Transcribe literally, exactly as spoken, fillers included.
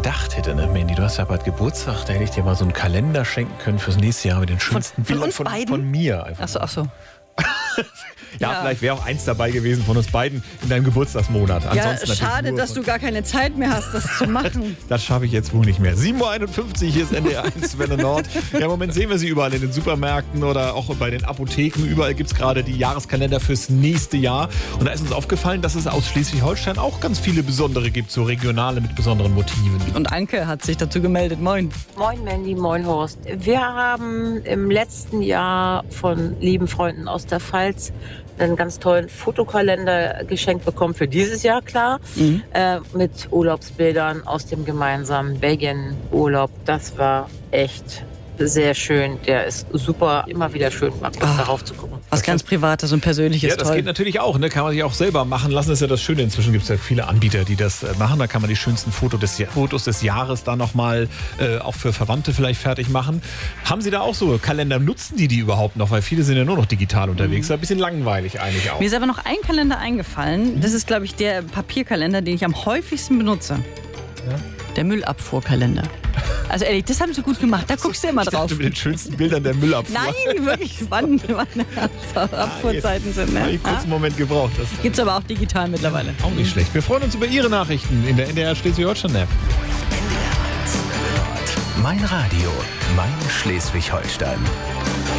gedacht hätte, ne, Mandy, du hast ja bald Geburtstag, da hätte ich dir mal so einen Kalender schenken können fürs nächste Jahr mit den schönsten von, von Bildern von, von, von mir. Einfach. Ach so, ach so. Ja, Ja. vielleicht wäre auch eins dabei gewesen von uns beiden in deinem Geburtstagsmonat. Ja, Ansonsten schade, nur dass von- du gar keine Zeit mehr hast, das zu machen. Das schaffe ich jetzt wohl nicht mehr. sieben Uhr einundfünfzig, hier ist N D R eins Welle Nord. Ja, im Moment sehen wir sie überall in den Supermärkten oder auch bei den Apotheken. Überall gibt es gerade die Jahreskalender fürs nächste Jahr. Und da ist uns aufgefallen, dass es aus Schleswig-Holstein auch ganz viele besondere gibt, so regionale mit besonderen Motiven. Und Anke hat sich dazu gemeldet. Moin. Moin Mandy, moin Horst. Wir haben im letzten Jahr von lieben Freunden aus der Pfalz einen ganz tollen Fotokalender geschenkt bekommen für dieses Jahr, klar, Mhm. äh, mit Urlaubsbildern aus dem gemeinsamen Belgien-Urlaub. Das war echt sehr schön. Der ist super, immer wieder schön, mal kurz Ah. darauf zu gucken. Was ganz Privates und Persönliches. Ja, das toll. geht natürlich auch, ne? Kann man sich auch selber machen lassen. Das ist ja das Schöne. Inzwischen gibt es ja viele Anbieter, die das äh, machen. Da kann man die schönsten Foto des, Fotos des Jahres dann nochmal äh, auch für Verwandte vielleicht fertig machen. Haben Sie da auch so Kalender? Nutzen die die überhaupt noch? Weil viele sind ja nur noch digital unterwegs. Mhm. Ein bisschen langweilig eigentlich auch. Mir ist aber noch ein Kalender eingefallen. Das ist, glaube ich, der Papierkalender, den ich am häufigsten benutze. Ja? Der Müllabfuhrkalender. Also ehrlich, das haben sie gut gemacht. Da guckst du immer Ich drauf. dachte, mit den schönsten Bildern der Müllabfuhr. Nein, wirklich, wann, wann Abfuhrzeiten sind. Habe Ne? ich kurz einen Moment gebraucht. Das Gibt es aber auch digital mittlerweile. auch nicht schlecht. Wir freuen uns über Ihre Nachrichten in der N D R Schleswig-Holstein-App. N D R eins Welle Nord. Mein Radio, mein Schleswig-Holstein.